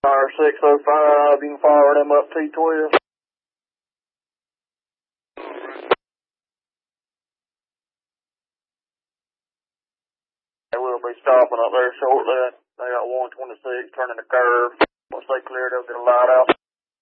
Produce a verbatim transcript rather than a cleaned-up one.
R six oh five, you can fire them up T twelve. They will be stopping up there shortly. They got one twenty-six turning the curve. Once they clear, they'll get a light out.